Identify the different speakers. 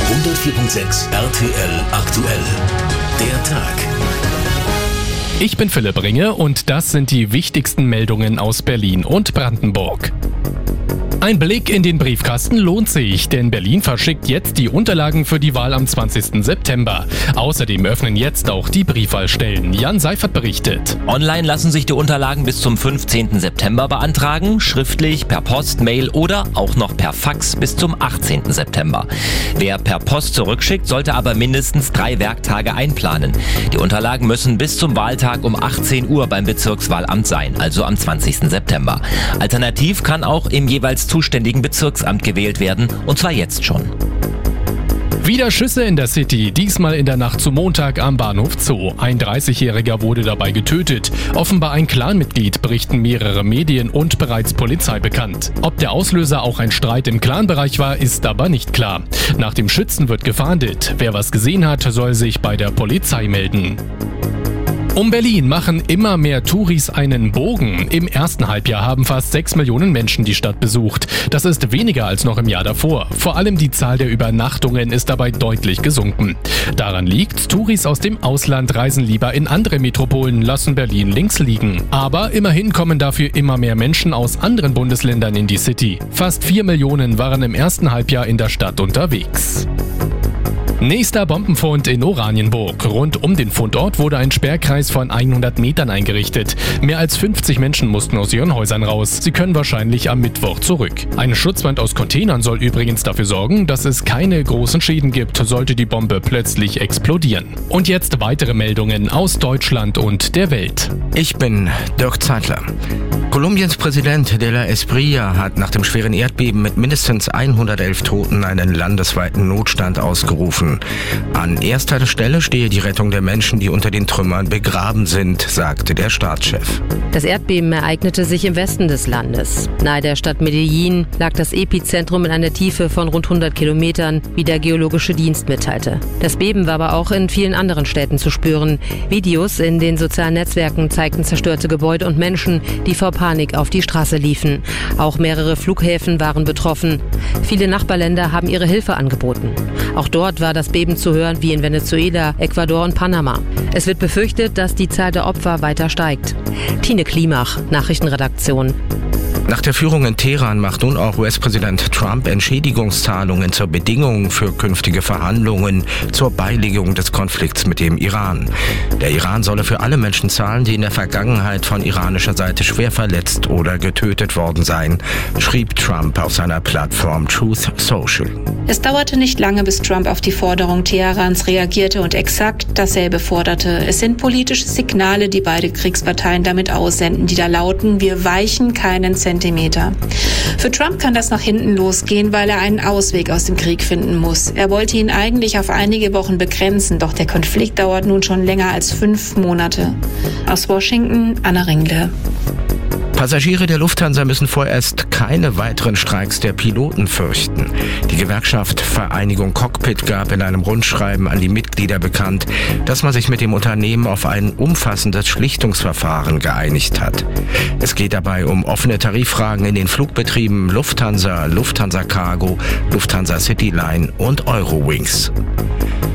Speaker 1: 104.6 RTL aktuell. Der Tag.
Speaker 2: Ich bin Philipp Ringe und das sind die wichtigsten Meldungen aus Berlin und Brandenburg. Ein Blick in den Briefkasten lohnt sich, denn Berlin verschickt jetzt die Unterlagen für die Wahl am 20. September. Außerdem öffnen jetzt auch die Briefwahlstellen. Jan Seifert berichtet.
Speaker 3: Online lassen sich die Unterlagen bis zum 15. September beantragen, schriftlich, per Post, Mail oder auch noch per Fax bis zum 18. September. Wer per Post zurückschickt, sollte aber mindestens 3 Werktage einplanen. Die Unterlagen müssen bis zum Wahltag um 18 Uhr beim Bezirkswahlamt sein, also am 20. September. Alternativ kann auch im jeweils zuständigen Bezirksamt gewählt werden, und zwar jetzt schon.
Speaker 2: Wieder Schüsse in der City, diesmal in der Nacht zu Montag am Bahnhof Zoo. Ein 30-Jähriger wurde dabei getötet. Offenbar ein Clanmitglied, berichten mehrere Medien und bereits Polizei bekannt. Ob der Auslöser auch ein Streit im Clanbereich war, ist aber nicht klar. Nach dem Schützen wird gefahndet. Wer was gesehen hat, soll sich bei der Polizei melden. Um Berlin machen immer mehr Touris einen Bogen. Im ersten Halbjahr haben fast 6 Millionen Menschen die Stadt besucht. Das ist weniger als noch im Jahr davor. Vor allem die Zahl der Übernachtungen ist dabei deutlich gesunken. Daran liegt, Touris aus dem Ausland reisen lieber in andere Metropolen, lassen Berlin links liegen. Aber immerhin kommen dafür immer mehr Menschen aus anderen Bundesländern in die City. Fast 4 Millionen waren im ersten Halbjahr in der Stadt unterwegs. Nächster Bombenfund in Oranienburg. Rund um den Fundort wurde ein Sperrkreis von 100 Metern eingerichtet. Mehr als 50 Menschen mussten aus ihren Häusern raus. Sie können wahrscheinlich am Mittwoch zurück. Eine Schutzwand aus Containern soll übrigens dafür sorgen, dass es keine großen Schäden gibt, sollte die Bombe plötzlich explodieren. Und jetzt weitere Meldungen aus Deutschland und der Welt.
Speaker 4: Ich bin Dirk Zeitler. Kolumbiens Präsident de la Espriella hat nach dem schweren Erdbeben mit mindestens 111 Toten einen landesweiten Notstand ausgerufen. An erster Stelle stehe die Rettung der Menschen, die unter den Trümmern begraben sind, sagte der Staatschef.
Speaker 5: Das Erdbeben ereignete sich im Westen des Landes. Nahe der Stadt Medellin lag das Epizentrum in einer Tiefe von rund 100 Kilometern, wie der Geologische Dienst mitteilte. Das Beben war aber auch in vielen anderen Städten zu spüren. Videos in den sozialen Netzwerken zeigten zerstörte Gebäude und Menschen, die vor Panik auf die Straße liefen. Auch mehrere Flughäfen waren betroffen. Viele Nachbarländer haben ihre Hilfe angeboten. Auch dort war das Beben zu hören wie in Venezuela, Ecuador und Panama. Es wird befürchtet, dass die Zahl der Opfer weiter steigt. Tine Klimach, Nachrichtenredaktion.
Speaker 4: Nach der Führung in Teheran macht nun auch US-Präsident Trump Entschädigungszahlungen zur Bedingung für künftige Verhandlungen zur Beilegung des Konflikts mit dem Iran. Der Iran solle für alle Menschen zahlen, die in der Vergangenheit von iranischer Seite schwer verletzt oder getötet worden seien, schrieb Trump auf seiner Plattform Truth Social.
Speaker 6: Es dauerte nicht lange, bis Trump auf die Forderung Teherans reagierte und exakt dasselbe forderte. Es sind politische Signale, die beide Kriegsparteien damit aussenden, die da lauten: Wir weichen keinen Zentimeter. Für Trump kann das nach hinten losgehen, weil er einen Ausweg aus dem Krieg finden muss. Er wollte ihn eigentlich auf einige Wochen begrenzen, doch der Konflikt dauert nun schon länger als 5 Monate. Aus Washington, Anna Ringle.
Speaker 4: Passagiere der Lufthansa müssen vorerst keine weiteren Streiks der Piloten fürchten. Die Gewerkschaft Vereinigung Cockpit gab in einem Rundschreiben an die Mitglieder bekannt, dass man sich mit dem Unternehmen auf ein umfassendes Schlichtungsverfahren geeinigt hat. Es geht dabei um offene Tariffragen in den Flugbetrieben Lufthansa, Lufthansa Cargo, Lufthansa Cityline und Eurowings.